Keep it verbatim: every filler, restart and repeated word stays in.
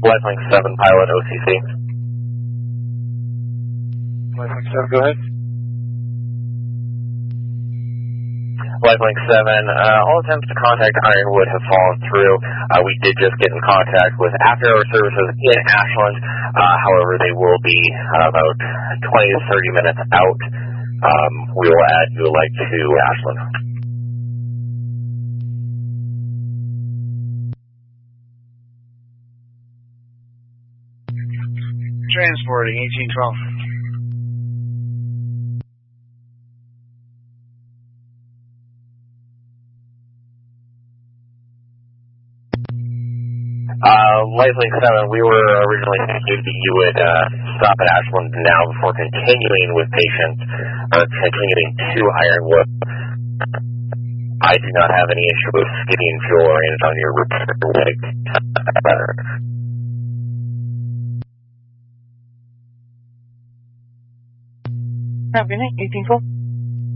Lifelink seven pilot O C C. Lifelink seven, go ahead. Lifelink seven, uh, all attempts to contact Ironwood have fallen through. Uh, we did just get in contact with after-hour services in Ashland. Uh, however, they will be uh, about twenty to thirty minutes out. Um, we will add Ulite to Ashland. Transporting eighteen twelve. Uh, Lifelink seven, we were originally thinking that you would uh, stop at Ashland now before continuing with patients, or continuing to Ironwood. I do not have any issue with skidding fuel range on your repair rig. Have a good night, eighteen twelve.